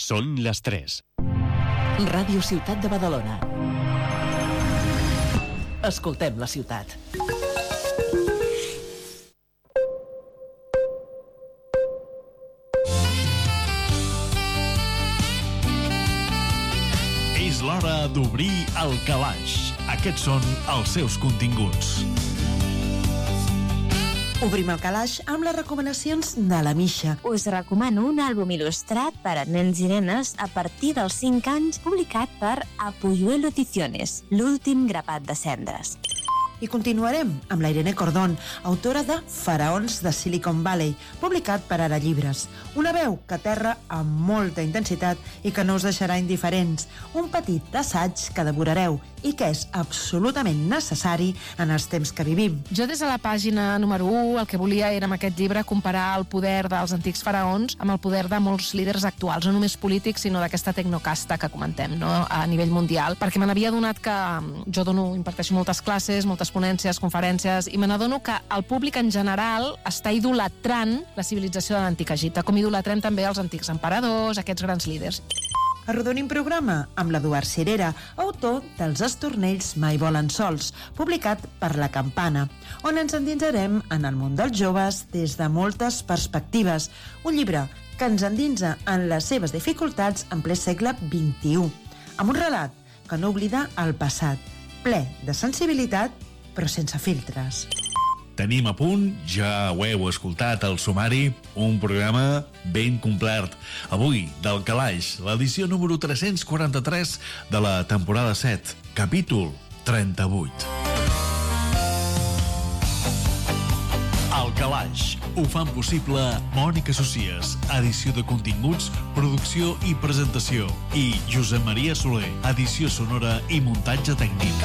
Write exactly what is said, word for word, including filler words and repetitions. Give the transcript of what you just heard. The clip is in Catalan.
Són les tres. Ràdio Ciutat de Badalona. Escoltem la ciutat. És l'hora d'obrir el calaix. Aquests són els seus continguts. Obrim el calaix amb les recomanacions de la Misha. Us recomano un àlbum il·lustrat per a nens i nenes a partir dels cinc anys, publicat per Apuyuelo Ediciones, l'últim grapat de cendres. I continuarem amb la Irene Cordón, autora de Faraons de Silicon Valley, publicat per Ara Llibres. Una veu que aterra amb molta intensitat i que no us deixarà indiferents. Un petit assaig que devorareu i que és absolutament necessari en els temps que vivim. Jo des de la pàgina número u el que volia era amb aquest llibre comparar el poder dels antics faraons amb el poder de molts líders actuals, no només polítics sinó d'aquesta tecnocasta que comentem, no? A nivell mundial, perquè me n'havia donat que jo dono, imparteixo moltes classes, moltes ponències, conferències, i me n'adono que el públic en general està idolatrant la civilització de l'antic Egipte, com idolatrem també els antics emperadors, aquests grans líders. Arrodonim programa amb l'Eduard Cirera, autor dels Estornells mai volen sols, publicat per La Campana, on ens endinsarem en el món dels joves des de moltes perspectives. Un llibre que ens endinsa en les seves dificultats en ple segle vint-i-u, amb un relat que no oblida el passat, ple de sensibilitat però sense filtres. Tenim a punt, ja ho heu escoltat al sumari, un programa ben complet. Avui, del Calaix, l'edició número tres-cents quaranta-tres de la temporada set, capítol trenta-vuit. El Calaix ho fan possible Mònica Socies, edició de continguts, producció i presentació, i Josep Maria Soler, edició sonora i muntatge tècnic.